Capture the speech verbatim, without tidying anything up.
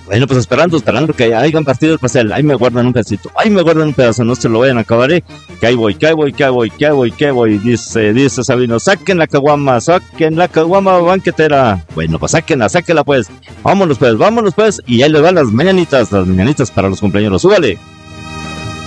Bueno, pues esperando, esperando que hayan partido el pastel. Ahí me guardan un pedacito, ahí me guardan un pedazo, no se lo vayan a acabar, ¿eh? Que ahí voy, que ahí voy, que ahí voy, que ahí voy, que ahí voy. Dice, dice Sabino, saquen la caguama, saquen la caguama banquetera. Bueno, pues sáquenla, sáquenla pues. Vámonos pues, vámonos pues. Y ahí les van las mañanitas, las mañanitas para los cumpleaños. Súbale.